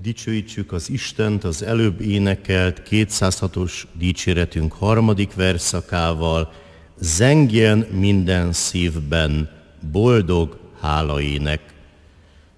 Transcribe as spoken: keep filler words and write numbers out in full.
Dicsőítsük az Istent az előbb énekelt kétszázhatos dicséretünk harmadik versszakával. Zengjen minden szívben boldog hálaének.